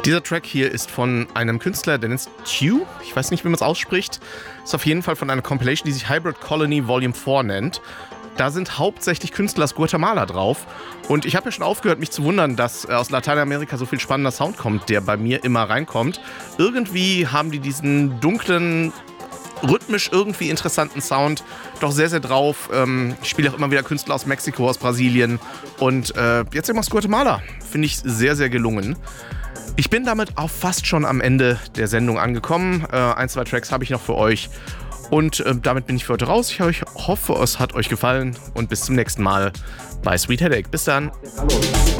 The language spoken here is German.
Dieser Track hier ist von einem Künstler, der nennt Q. Ich weiß nicht, wie man es ausspricht. Ist auf jeden Fall von einer Compilation, die sich Hybrid Colony Volume 4 nennt. Da sind hauptsächlich Künstler aus Guatemala drauf. Und ich habe ja schon aufgehört, mich zu wundern, dass aus Lateinamerika so viel spannender Sound kommt, der bei mir immer reinkommt. Irgendwie haben die diesen dunklen, rhythmisch irgendwie interessanten Sound doch sehr, sehr drauf. Ich spiele auch immer wieder Künstler aus Mexiko, aus Brasilien und jetzt eben aus Guatemala. Finde ich sehr, sehr gelungen. Ich bin damit auch fast schon am Ende der Sendung angekommen. 1, 2 Tracks habe ich noch für euch. Und damit bin ich für heute raus. Ich hoffe, es hat euch gefallen und bis zum nächsten Mal bei Sweet Headache. Bis dann.